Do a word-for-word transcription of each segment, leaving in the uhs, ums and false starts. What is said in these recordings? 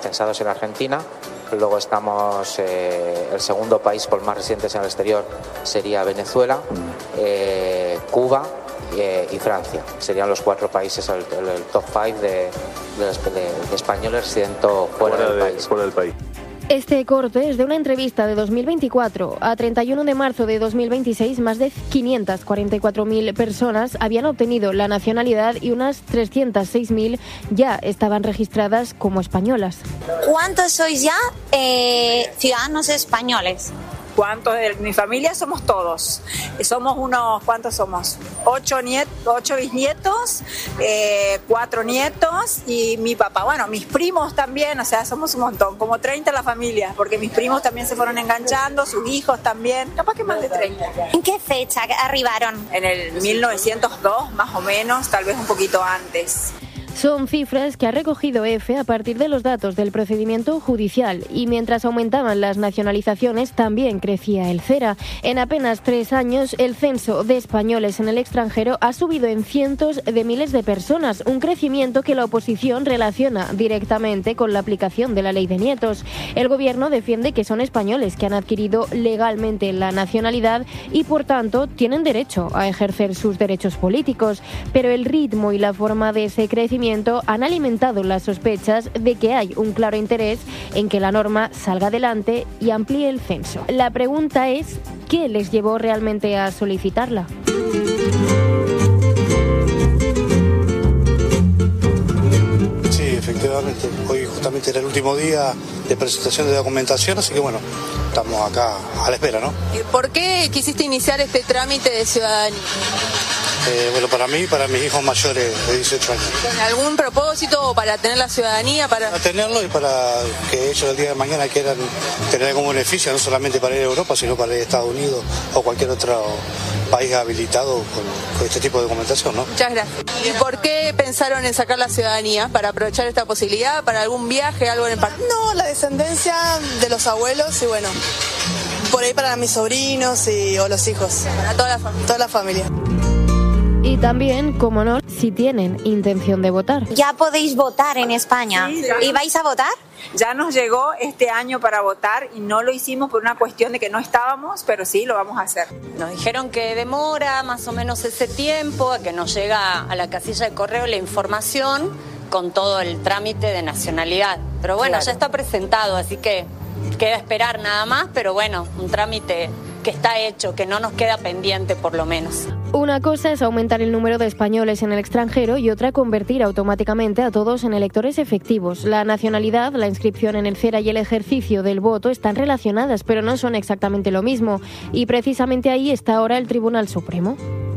censados en Argentina. Luego estamos, eh, el segundo país con más residentes en el exterior sería Venezuela, eh, Cuba eh, y Francia. Serían los cuatro países, el, el, el top five de, de, de, de españoles residentes fuera, fuera, del de, país. fuera del país. Este corte es de una entrevista de dos mil veinticuatro. A treinta y uno de marzo de dos mil veintiséis, más de quinientas cuarenta y cuatro mil personas habían obtenido la nacionalidad y unas trescientas seis mil ya estaban registradas como españolas. ¿Cuántos sois ya eh, ciudadanos españoles? ¿Cuántos de mi familia? Somos todos. Somos unos, ¿cuántos somos? Ocho, niet, ocho bisnietos, eh, cuatro nietos y mi papá. Bueno, mis primos también, o sea, somos un montón, como treinta la familia, porque mis primos también se fueron enganchando, sus hijos también, capaz que más de treinta. ¿En qué fecha arribaron? En el mil novecientos dos, más o menos, tal vez un poquito antes. Son cifras que ha recogido EFE a partir de los datos del procedimiento judicial y mientras aumentaban las nacionalizaciones también crecía el CERA. En apenas tres años el censo de españoles en el extranjero ha subido en cientos de miles de personas, un crecimiento que la oposición relaciona directamente con la aplicación de la ley de nietos. El gobierno defiende que son españoles que han adquirido legalmente la nacionalidad y por tanto tienen derecho a ejercer sus derechos políticos, pero el ritmo y la forma de ese crecimiento han alimentado las sospechas de que hay un claro interés en que la norma salga adelante y amplíe el censo. La pregunta es, ¿qué les llevó realmente a solicitarla? Sí, efectivamente. Hoy justamente era el último día de presentación de documentación, así que bueno, estamos acá a la espera, ¿no? ¿Por qué quisiste iniciar este trámite de ciudadanía? Eh, bueno, para mí y para mis hijos mayores de dieciocho años. ¿Con algún propósito para tener la ciudadanía? Para... para tenerlo y para que ellos el día de mañana quieran tener algún beneficio, no solamente para ir a Europa, sino para ir a Estados Unidos o cualquier otro país habilitado con, con este tipo de documentación, ¿no? Muchas gracias. ¿Y por qué pensaron en sacar la ciudadanía? ¿Para aprovechar esta posibilidad? ¿Para algún viaje, algo en particular? No, la descendencia de los abuelos y bueno, por ahí para mis sobrinos y, o los hijos. Para toda la familia. Toda la familia. Y también, como no, si tienen intención de votar. Ya podéis votar en España. Sí, ya. ¿Y vais a votar? Ya nos llegó este año para votar y no lo hicimos por una cuestión de que no estábamos, pero sí lo vamos a hacer. Nos dijeron que demora más o menos ese tiempo, que nos llega a la casilla de correo la información con todo el trámite de nacionalidad. Pero bueno, claro, ya está presentado, así que queda esperar nada más, pero bueno, un trámite que está hecho, que no nos queda pendiente por lo menos. Una cosa es aumentar el número de españoles en el extranjero y otra convertir automáticamente a todos en electores efectivos. La nacionalidad, la inscripción en el CERA y el ejercicio del voto están relacionadas, pero no son exactamente lo mismo. Y precisamente ahí está ahora el Tribunal Supremo.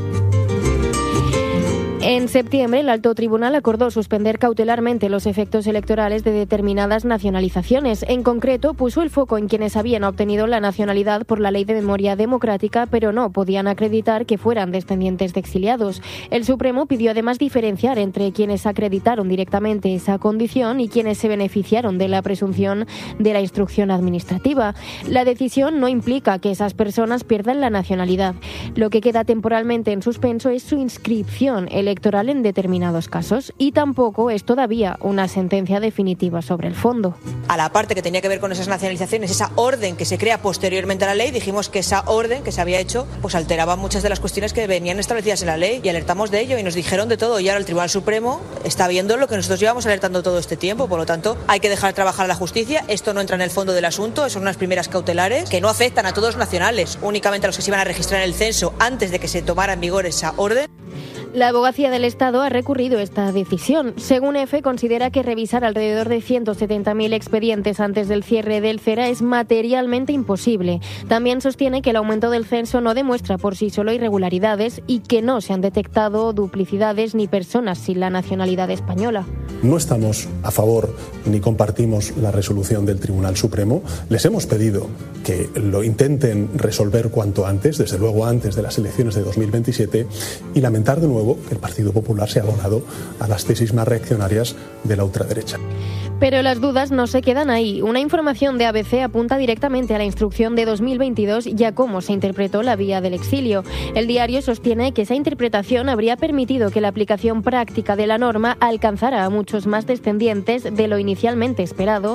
En septiembre, el Alto Tribunal acordó suspender cautelarmente los efectos electorales de determinadas nacionalizaciones. En concreto, puso el foco en quienes habían obtenido la nacionalidad por la Ley de Memoria Democrática, pero no podían acreditar que fueran descendientes de exiliados. El Supremo pidió además diferenciar entre quienes acreditaron directamente esa condición y quienes se beneficiaron de la presunción de la instrucción administrativa. La decisión no implica que esas personas pierdan la nacionalidad. Lo que queda temporalmente en suspenso es su inscripción electoral electoral en determinados casos y tampoco es todavía una sentencia definitiva sobre el fondo. A la parte que tenía que ver con esas nacionalizaciones, esa orden que se crea posteriormente a la ley, dijimos que esa orden que se había hecho pues alteraba muchas de las cuestiones que venían establecidas en la ley y alertamos de ello y nos dijeron de todo y ahora el Tribunal Supremo está viendo lo que nosotros llevamos alertando todo este tiempo, por lo tanto hay que dejar trabajar a la justicia, esto no entra en el fondo del asunto, son unas primeras cautelares que no afectan a todos los nacionales, únicamente a los que se iban a registrar en el censo antes de que se tomara en vigor esa orden. La Abogacía del Estado ha recurrido esta decisión. Según EFE, considera que revisar alrededor de ciento setenta mil expedientes antes del cierre del CERA es materialmente imposible. También sostiene que el aumento del censo no demuestra por sí solo irregularidades y que no se han detectado duplicidades ni personas sin la nacionalidad española. No estamos a favor ni compartimos la resolución del Tribunal Supremo. Les hemos pedido que lo intenten resolver cuanto antes, desde luego antes de las elecciones de dos mil veintisiete, y lamentar de nuevo que el Partido Popular se ha abonado a las tesis más reaccionarias de la ultraderecha. Pero las dudas no se quedan ahí. Una información de A B C apunta directamente a la instrucción de dos mil veintidós y a cómo se interpretó la vía del exilio. El diario sostiene que esa interpretación habría permitido que la aplicación práctica de la norma alcanzara a muchos más descendientes de lo inicialmente esperado